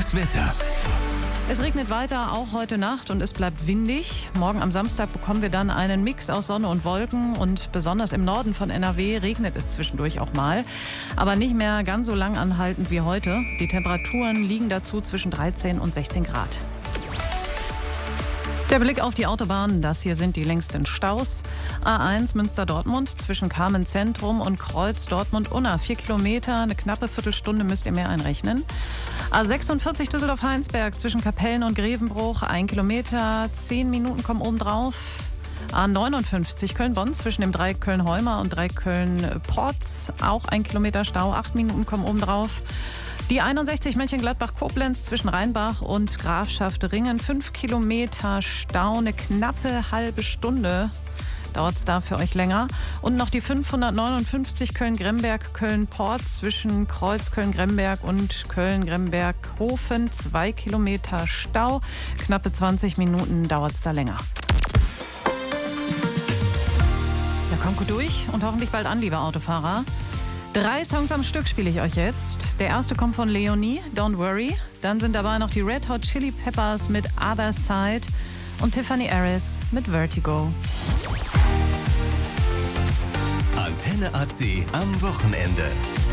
Das Wetter. Es regnet weiter, auch heute Nacht, und es bleibt windig. Morgen am Samstag bekommen wir dann einen Mix aus Sonne und Wolken, und besonders im Norden von NRW regnet es zwischendurch auch mal. Aber nicht mehr ganz so lang anhaltend wie heute. Die Temperaturen liegen dazu zwischen 13 und 16 Grad. Der Blick auf die Autobahn, das hier sind die längsten Staus. A1 Münster-Dortmund zwischen Kamen-Zentrum und Kreuz Dortmund-Unna. 4 Kilometer, eine knappe Viertelstunde müsst ihr mehr einrechnen. A46 Düsseldorf-Heinsberg zwischen Kapellen und Grevenbruch. 1 Kilometer, 10 Minuten kommen obendrauf. A59 Köln-Bonn zwischen dem Dreieck Köln-Heuma und Dreieck Köln-Porz. Auch 1 Kilometer Stau, 8 Minuten kommen obendrauf. Die 61 Mönchengladbach-Koblenz zwischen Rheinbach und Grafschaft Ringen. 5 Kilometer Stau, eine knappe halbe Stunde dauert es da für euch länger. Und noch die 559 Köln-Gremberg, Köln-Porz zwischen Kreuz Köln-Gremberg und Köln-Gremberg-Hofen. 2 Kilometer Stau, knappe 20 Minuten dauert es da länger. Ja, kommt gut durch und hoffentlich bald an, liebe Autofahrer. 3 Songs am Stück spiele ich euch jetzt. Der erste kommt von Leonie, Don't Worry. Dann sind dabei noch die Red Hot Chili Peppers mit Other Side und Tiffany Harris mit Vertigo. Antenne AC am Wochenende.